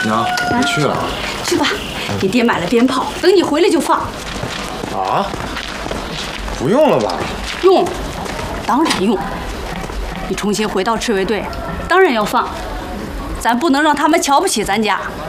娘，我去了。 去吧，你爹买了鞭炮，等你回来就放。 啊？不用了吧？ 用，当然用。你重新回到赤卫队，当然要放。咱不能让他们瞧不起咱家。